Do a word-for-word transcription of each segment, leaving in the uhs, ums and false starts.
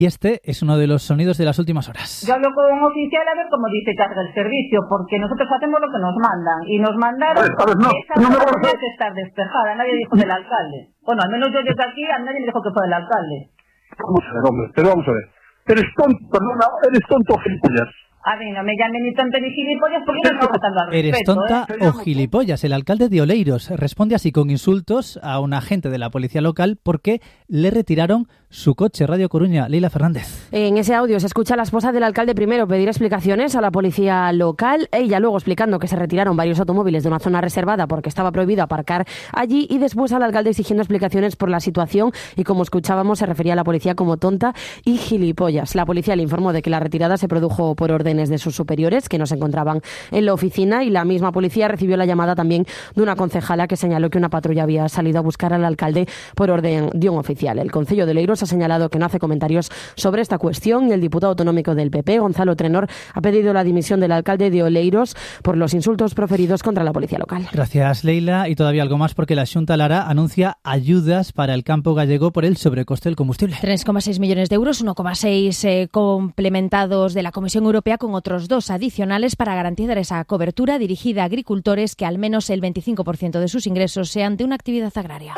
Y este es uno de los sonidos de las últimas horas. Yo hablo con un oficial a ver cómo dice carga el servicio, porque nosotros hacemos lo que nos mandan. Y nos mandaron a ver, a ver, no, que esa no me zona vamos a- tenía que estar despejada. Nadie dijo del alcalde. Bueno, al menos yo desde aquí, a nadie me dijo que fue del alcalde. Vamos a ver, hombre, pero vamos a ver. Eres tonto, perdona, eres tonto, gilipollas. A mí no me llamen ni tonto ni gilipollas porque no me está faltando al respeto. Eres tonta ¿eh? o gilipollas. El alcalde de Oleiros responde así con insultos a un agente de la policía local porque le retiraron su coche. Radio Coruña, Leila Fernández. En ese audio se escucha a la esposa del alcalde primero pedir explicaciones a la policía local, ella luego explicando que se retiraron varios automóviles de una zona reservada porque estaba prohibido aparcar allí, y después al alcalde exigiendo explicaciones por la situación, y como escuchábamos se refería a la policía como tonta y gilipollas. La policía le informó de que la retirada se produjo por orden de sus superiores que no se encontraban en la oficina, y la misma policía recibió la llamada también de una concejala que señaló que una patrulla había salido a buscar al alcalde por orden de un oficial. El concello de Oleiros ha señalado que no hace comentarios sobre esta cuestión, y el diputado autonómico del P P, Gonzalo Trenor, ha pedido la dimisión del alcalde de Oleiros por los insultos proferidos contra la policía local. Gracias, Leila. Y todavía algo más, porque la Xunta Lara anuncia ayudas para el campo gallego por el sobrecoste del combustible. tres coma seis millones de euros, uno coma seis eh, complementados de la Comisión Europea, con otros dos adicionales para garantizar esa cobertura dirigida a agricultores que al menos el veinticinco por ciento de sus ingresos sean de una actividad agraria.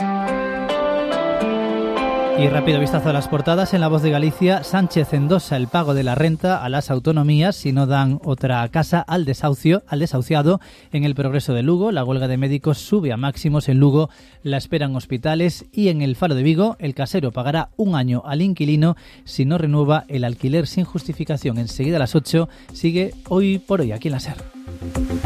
Y rápido vistazo a las portadas. En La Voz de Galicia, Sánchez endosa el pago de la renta a las autonomías si no dan otra casa al desahucio, al desahuciado. En El Progreso de Lugo, la huelga de médicos sube a máximos. En Lugo la esperan hospitales. Y en El Faro de Vigo, el casero pagará un año al inquilino si no renueva el alquiler sin justificación. Enseguida a las ocho, sigue Hoy por Hoy aquí en la SER.